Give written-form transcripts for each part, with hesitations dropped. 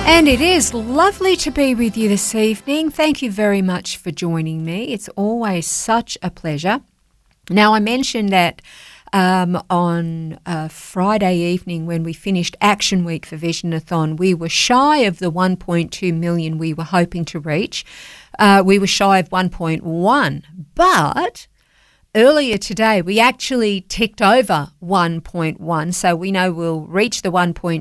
And it is lovely to be with you this evening. Thank you very much for joining me. It's always such a pleasure. Now, I mentioned that on Friday evening when we finished Action Week for Visionathon, we were shy of the 1.2 million we were hoping to reach. We were shy of 1.1, but earlier today, we actually ticked over 1.1, so we know we'll reach the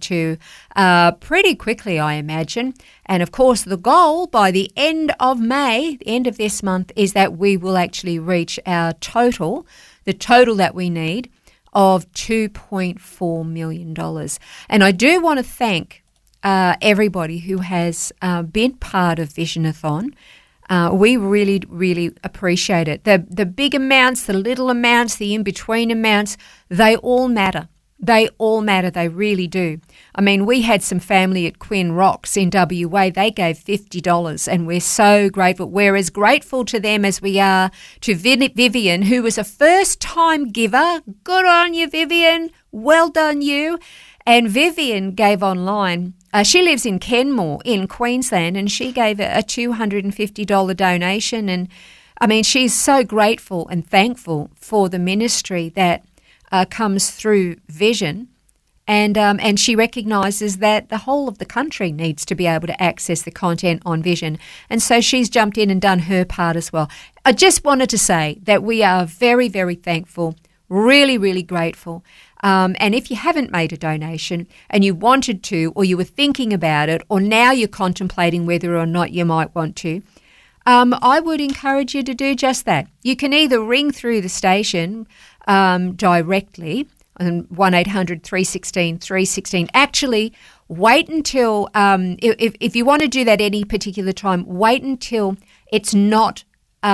1.2 pretty quickly, I imagine. And, of course, the goal by the end of May, the end of this month, is that we will actually reach our total, the total that we need, of $2.4 million. And I do want to thank everybody who has been part of Visionathon. We really, really appreciate it. The big amounts, the little amounts, the in-between amounts, they all matter. They all matter. They really do. I mean, we had some family at Quinn Rocks in WA. They gave $50 and we're so grateful. We're as grateful to them as we are to Vivian, who was a first-time giver. Good on you, Vivian. Well done, you. And Vivian gave online. She lives in Kenmore in Queensland, and she gave a $250 donation. And, I mean, she's so grateful and thankful for the ministry that comes through Vision. And she recognises that the whole of the country needs to be able to access the content on Vision. And so she's jumped in and done her part as well. I just wanted to say that we are very, very thankful, really, really grateful. And if you haven't made a donation and you wanted to, or you were thinking about it, or now you're contemplating whether or not you might want to, I would encourage you to do just that. You can either ring through the station directly on 1-800-316-316. Actually, wait until, if you want to do that any particular time, wait until it's not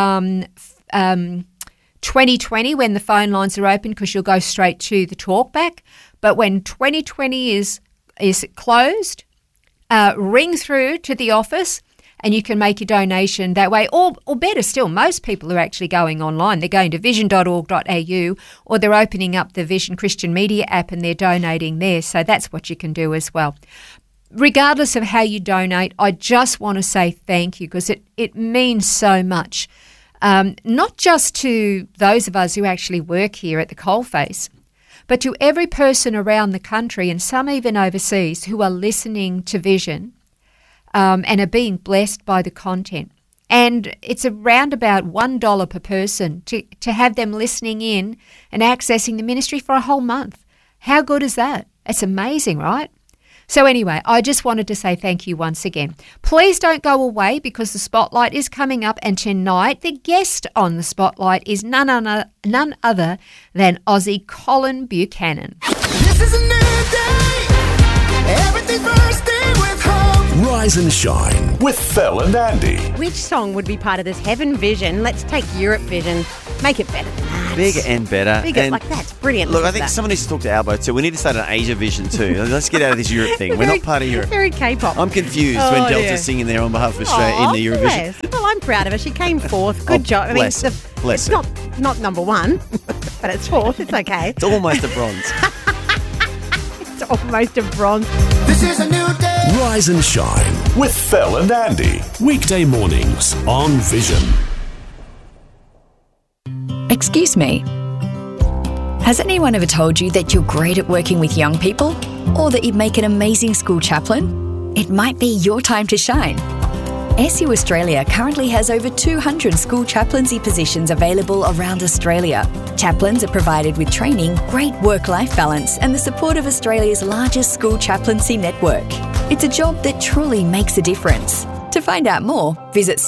2020 when the phone lines are open, because you'll go straight to the talkback. But when 2020 is closed, ring through to the office and you can make your donation that way. Or better still, most people are actually going online. They're going to vision.org.au, or they're opening up the Vision Christian Media app and they're donating there. So that's what you can do as well. Regardless of how you donate, I just want to say thank you, because it means so much. Not just to those of us who actually work here at the coalface, but to every person around the country, and some even overseas, who are listening to Vision and are being blessed by the content. And it's around about $1 per person to have them listening in and accessing the ministry for a whole month. How good is that? It's amazing, right? So anyway, I just wanted to say thank you once again. Please don't go away, because the Spotlight is coming up, and tonight the guest on the Spotlight is none other than Aussie Colin Buchanan. This is a new day. Everything first day with hope. Rise and Shine with Phil and Andy. Which song would be part of this Heaven Vision? Let's take Europe Vision. Make it better than that. Bigger and better. Bigger, and like that's brilliant. Look, I think someone needs to talk to Albo too. We need to start an Asia Vision too. Let's get out of this Europe thing. We're not part of Europe. Very K-pop. I'm confused when Delta's singing there on behalf of Australia in the Eurovision. Bless. Well, I'm proud of her. She came fourth. Good job. I mean, Bless it's her. not number one, but it's fourth. It's okay. It's almost a bronze. It's almost a bronze. This is a new day. Rise and Shine with Phil and Andy. Weekday mornings on Vision. Excuse me. Has anyone ever told you that you're great at working with young people, or that you'd make an amazing school chaplain? It might be your time to shine. SU Australia currently has over 200 school chaplaincy positions available around Australia. Chaplains are provided with training, great work-life balance, and the support of Australia's largest school chaplaincy network. It's a job that truly makes a difference. To find out more, visit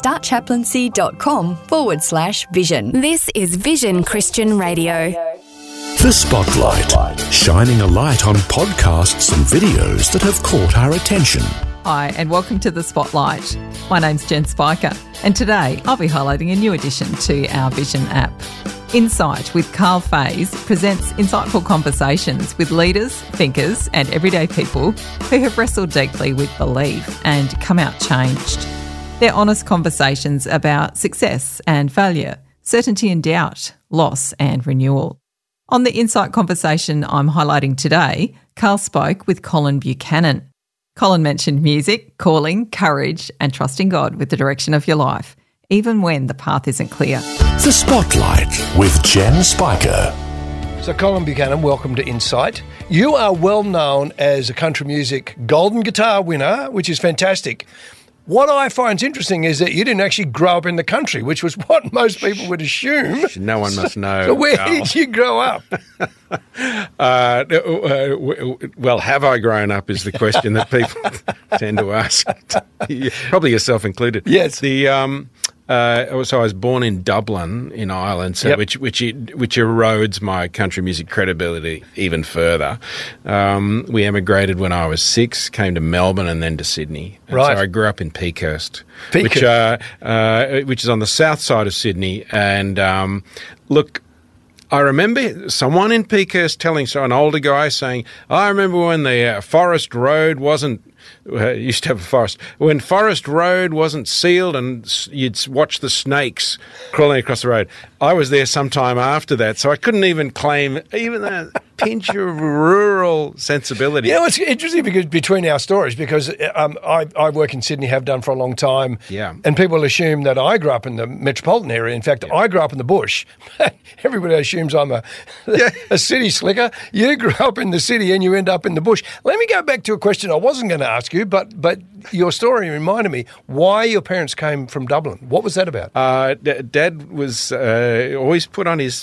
startchaplaincy.com/vision. This is Vision Christian Radio. The Spotlight, shining a light on podcasts and videos that have caught our attention. Hi, and welcome to The Spotlight. My name's Jen Spiker, and today I'll be highlighting a new addition to our Vision app. Insight with Carl Faze presents insightful conversations with leaders, thinkers and everyday people who have wrestled deeply with belief and come out changed. They're honest conversations about success and failure, certainty and doubt, loss and renewal. On the Insight conversation I'm highlighting today, Carl spoke with Colin Buchanan. Colin mentioned music, calling, courage, and trusting God with the direction of your life, even when the path isn't clear. The Spotlight with Jen Spiker. So, Colin Buchanan, welcome to Insight. You are well known as a country music golden guitar winner, which is fantastic. What I find interesting is that you didn't actually grow up in the country, which was what most people would assume. No one must know. So where did you grow up? Well, have I grown up is the question that people tend to ask. Probably yourself included. Yes. So I was born in Dublin, in Ireland, so which erodes my country music credibility even further. We emigrated when I was 6, came to Melbourne and then to Sydney. And right. So I grew up in Peakhurst, which is on the south side of Sydney. And look, I remember someone in Peakhurst telling an older guy saying, I remember when the Forest Road wasn't used to have a forest. When Forest Road wasn't sealed and you'd watch the snakes crawling across the road. I was there sometime after that, so I couldn't even claim even a pinch of rural sensibility. You know, it's interesting because between our stories, because I work in Sydney, have done for a long time, and people assume that I grew up in the metropolitan area. In fact, I grew up in the bush. Everybody assumes I'm a city slicker. You grew up in the city and you end up in the bush. Let me go back to a question I wasn't going to ask you, but your story reminded me why your parents came from Dublin. What was that about? Dad was always put on his,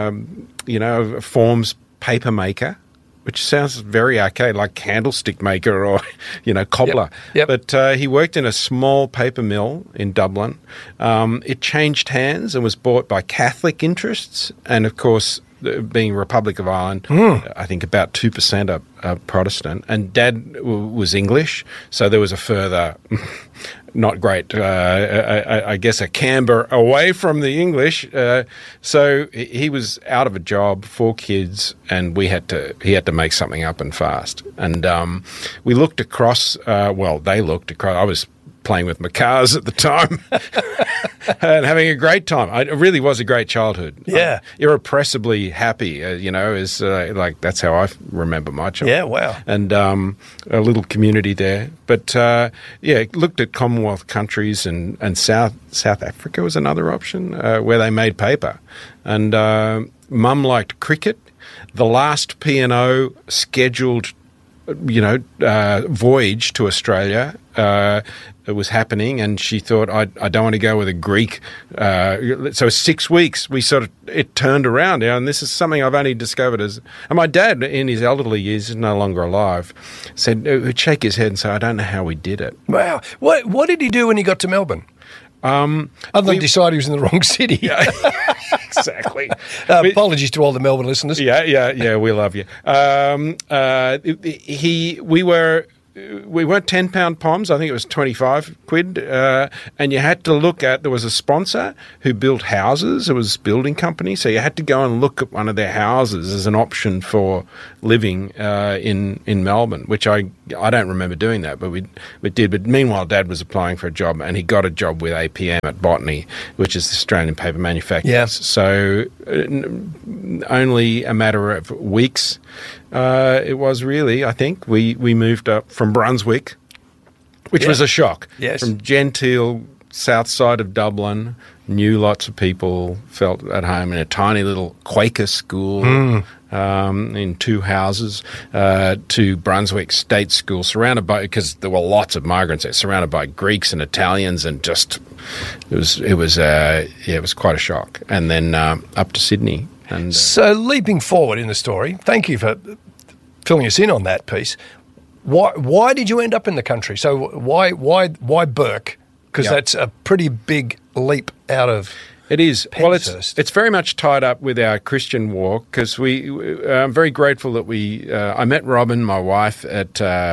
forms paper maker, which sounds very archaic, like candlestick maker or, cobbler. Yep. But he worked in a small paper mill in Dublin. It changed hands and was bought by Catholic interests, and of course, being Republic of Ireland, I think about 2% are Protestant, and Dad was English, so there was a further, not great, I guess, a camber away from the English. So he was out of a job, 4 kids, and he had to make something up and fast. And we looked across. They looked across. I was playing with my cars at the time and having a great time. It really was a great childhood. Yeah. Irrepressibly happy, is that's how I remember my childhood. Yeah, wow. And a little community there. But, looked at Commonwealth countries and South Africa was another option where they made paper. And Mum liked cricket. The last P&O scheduled voyage to Australia it was happening, and she thought, I don't want to go with a Greek. So 6 weeks, it turned around, and this is something I've only discovered and my dad, in his elderly years, is no longer alive, would shake his head and say, I don't know how we did it. Wow. What did he do when he got to Melbourne? Other than decide he was in the wrong city. Yeah, exactly. Apologies to all the Melbourne listeners. Yeah, we love you. We weren't £10 poms. I think it was 25 quid. And you had to look at, there was a sponsor who built houses. It was a building company. So you had to go and look at one of their houses as an option for living in Melbourne, which I don't remember doing that, but we did. But meanwhile, Dad was applying for a job, and he got a job with APM at Botany, which is the Australian Paper Manufacturers. Yeah. So only a matter of weeks it was really, I think. We moved up from Brunswick, which was a shock. Yes. From genteel south side of Dublin, knew lots of people, felt at home in a tiny little Quaker school in 2 houses, to Brunswick State School, surrounded by, because there were lots of migrants there, surrounded by Greeks and Italians, and just it was quite a shock. And then up to Sydney. And so leaping forward in the story, thank you for filling us in on that piece. Why did you end up in the country? So why Burke? Because that's a pretty big leap out of It is. Penshurst. Well, it's very much tied up with our Christian walk, because I'm very grateful that I met Robin, my wife, at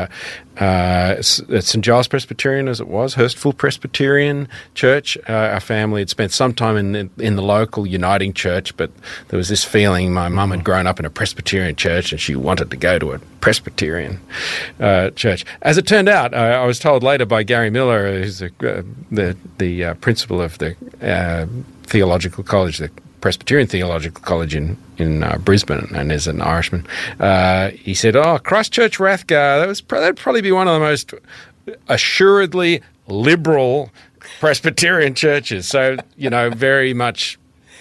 St Giles Presbyterian, as it was, Hurstville Presbyterian Church. Our family had spent some time in the local Uniting Church, but there was this feeling my mum had grown up in a Presbyterian church and she wanted to go to a Presbyterian church. As it turned out, I was told later by Gary Miller, who's the principal of the Theological College, the Presbyterian Theological College in Brisbane, and as an Irishman, he said, "Oh, Christchurch Rathgar, that'd probably be one of the most assuredly liberal Presbyterian churches." So, very much,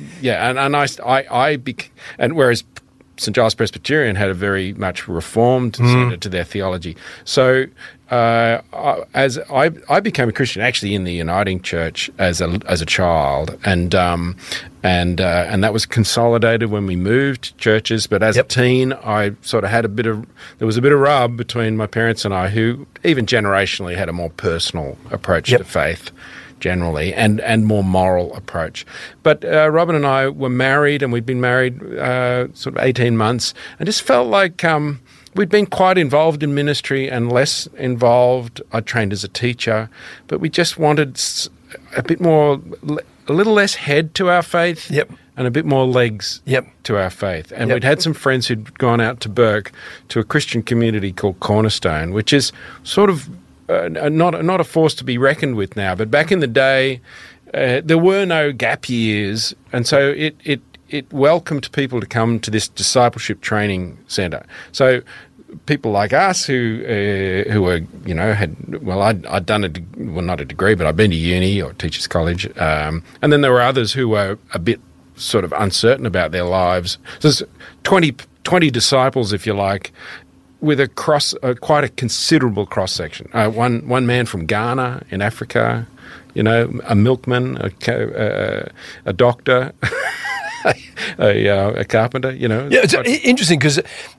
and whereas St Giles Presbyterian had a very much reformed centre to their theology. So as I became a Christian actually in the Uniting Church as a child, and that was consolidated when we moved churches. But as a teen, I sort of had there was a bit of rub between my parents and I, who even generationally had a more personal approach to faith generally, and more moral approach. But Robin and I were married, and we'd been married sort of 18 months, and just felt like we'd been quite involved in ministry and less involved. I trained as a teacher, but we just wanted a little less head to our faith, and a bit more legs to our faith. And we'd had some friends who'd gone out to Bourke to a Christian community called Cornerstone, which is sort of not a force to be reckoned with now, but back in the day, there were no gap years, and so it welcomed people to come to this discipleship training centre. So people like us who were I'd done not a degree, but I'd been to uni or teachers college, and then there were others who were a bit sort of uncertain about their lives. So there's 20 disciples, if you like, with quite a considerable cross section. One man from Ghana in Africa, a milkman, a doctor, a carpenter. Yeah, it's interesting because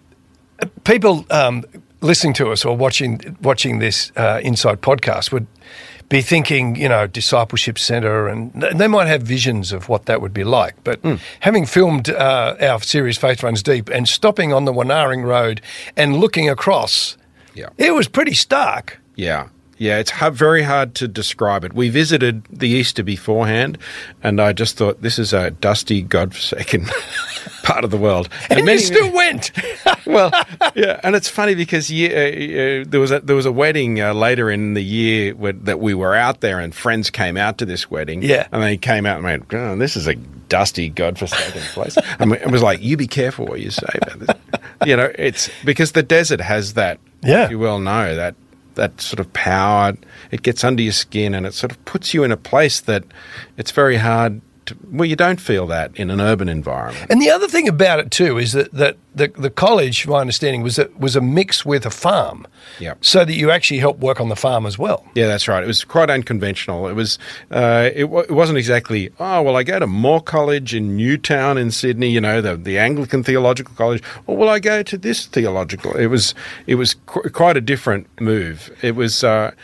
people listening to us or watching this Inside podcast would be thinking, discipleship centre, and they might have visions of what that would be like. But having filmed our series Faith Runs Deep and stopping on the Wanaring Road and looking across, it was pretty stark. Yeah. Yeah, it's very hard to describe it. We visited the Easter beforehand, and I just thought, this is a dusty, godforsaken part of the world. And you still went. Well, yeah, and it's funny because there was a wedding later in the year that we were out there, and friends came out to this wedding. Yeah. And they came out and went, "Oh, this is a dusty, godforsaken place." I mean, it was like, you be careful what you say about this. It's because the desert has that, you well know, that sort of power. It gets under your skin, and it sort of puts you in a place that it's very hard to, you don't feel that in an urban environment. And the other thing about it too is that the college, my understanding, was a mix with a farm. Yeah. So that you actually helped work on the farm as well. Yeah, that's right. It was quite unconventional. It was. It wasn't exactly. Oh well, I go to Moore College in Newtown in Sydney. The Anglican Theological College. Or will I go to this theological? It was quite a different move. It was.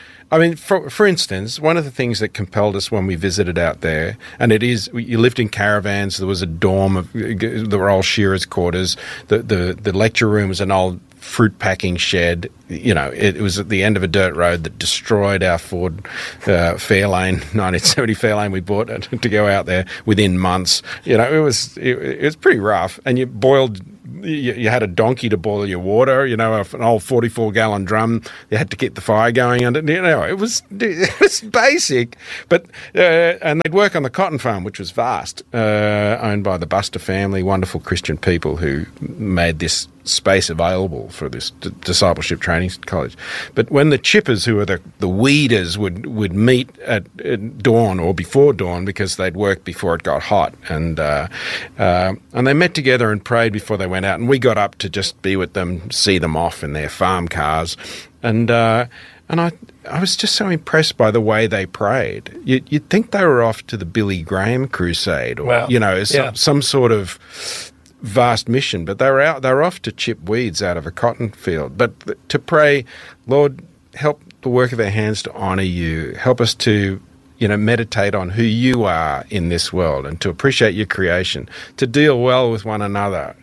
For instance, one of the things that compelled us when we visited out there, and you lived in caravans. There was a dorm. There were old shearers' quarters. The lecture room was an old fruit packing shed. It was at the end of a dirt road that destroyed our Ford Fairlane, 1970 Fairlane we bought to go out there within months. It was pretty rough, and you boiled. You had a donkey to boil your water, an old 44-gallon drum. You had to keep the fire going under. It was basic, but and they'd work on the cotton farm, which was vast, owned by the Buster family, wonderful Christian people who made this space available for this discipleship training college. But when the chippers, who are the weeders, would meet at dawn or before dawn because they'd work before it got hot, and they met together and prayed before they went out, and we got up to just be with them, see them off in their farm cars, and I was just so impressed by the way they prayed. You'd think they were off to the Billy Graham crusade, or some sort of vast mission, but they were off to chip weeds out of a cotton field. But to pray, Lord, help the work of our hands to honour you. Help us to, meditate on who you are in this world, and to appreciate your creation, to deal well with one another,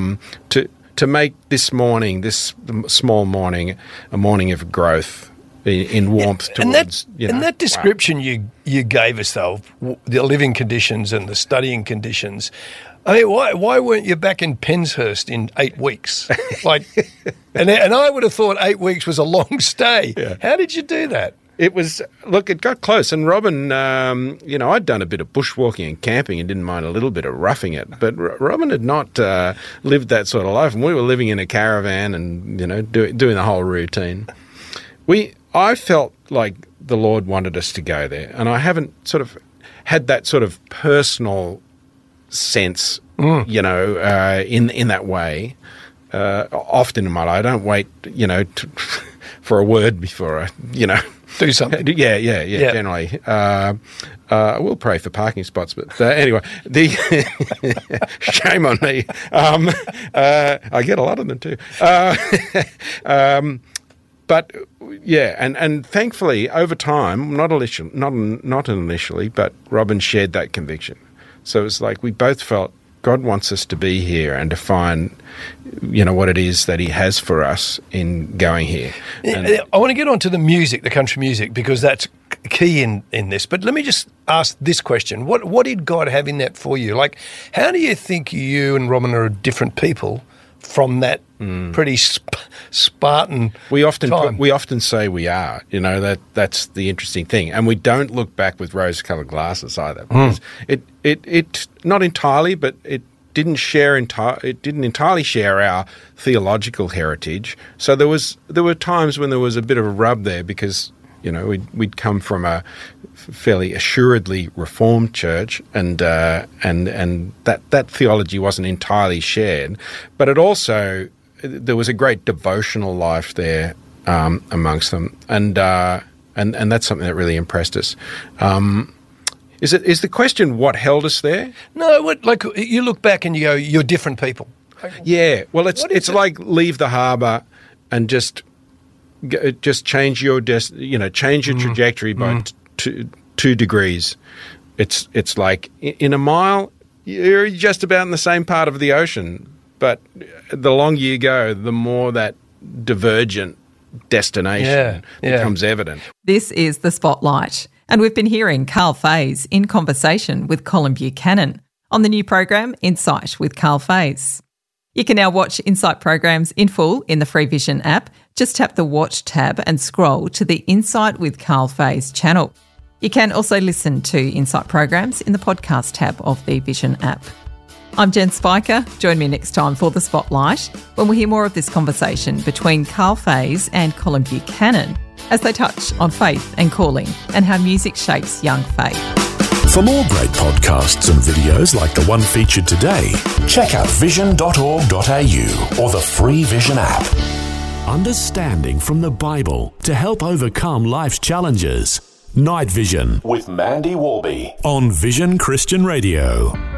to make this small morning, a morning of growth in warmth towards. And that description you gave us, though, the living conditions and the studying conditions. I mean, why weren't you back in Penshurst in 8 weeks? And I would have thought 8 weeks was a long stay. Yeah. How did you do that? It got close. And Robin, I'd done a bit of bushwalking and camping and didn't mind a little bit of roughing it. But Robin had not lived that sort of life. And we were living in a caravan and, doing the whole routine. I felt like the Lord wanted us to go there. And I haven't sort of had that sort of personal sense, in that way. Often in my life, I don't wait, for a word before I, do something. Yeah. Generally, I will pray for parking spots, but anyway, shame on me. I get a lot of them too. But yeah, and thankfully over time, not initially, but Robin shared that conviction. So it's like we both felt God wants us to be here and to find, what it is that He has for us in going here. And I want to get on to the music, the country music, because that's key in this. But let me just ask this question. What did God have in that for you? Like, how do you think you and Robin are different people from that pretty Spartan time? We often say we are. That's the interesting thing. And we don't look back with rose-coloured glasses either. Because it not entirely, but it didn't entirely share our theological heritage. So there were times when there was a bit of a rub there because we'd come from a fairly assuredly Reformed church, and that theology wasn't entirely shared. But it also there was a great devotional life there amongst them, and that's something that really impressed us. Is the question what held us there? No, like you look back and you go, you're different people. Yeah, well, it's like leave the harbour and just change your change your trajectory by 2 degrees. It's like in a mile you're just about in the same part of the ocean, but the longer you go, the more that divergent destination becomes evident. This is The Spotlight, and we've been hearing Carl Faze in conversation with Colin Buchanan on the new program Insight with Carl Faze. You can now watch Insight programs in full in the Free Vision app. Just tap the Watch tab and scroll to the Insight with Carl Faze channel. You can also listen to Insight programs in the podcast tab of the Vision app. I'm Jen Spiker. Join me next time for The Spotlight when we hear more of this conversation between Carl Faze and Colin Buchanan as they touch on faith and calling and how music shapes young faith. For more great podcasts and videos like the one featured today, check out vision.org.au or the Free Vision app. Understanding from the Bible to help overcome life's challenges. Night Vision with Mandy Warby on Vision Christian Radio.